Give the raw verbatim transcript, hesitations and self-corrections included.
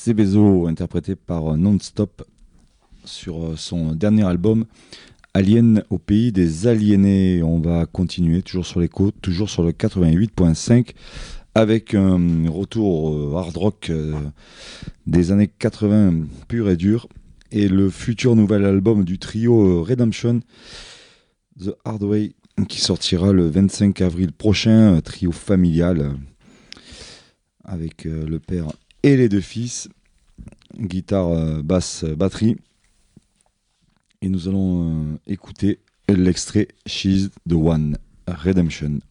Sebezo, interprété par Non-Stop sur son dernier album Alien au pays des aliénés. On va continuer toujours sur les côtes, toujours sur le quatre-vingt-huit virgule cinq avec un retour hard rock des années quatre-vingts pur et dur et le futur nouvel album du trio Redemption, The Hard Way, qui sortira le vingt-cinq avril prochain, trio familial avec le père et les deux fils, guitare, basse, batterie. Et nous allons euh, écouter l'extrait She's the One, Redemption.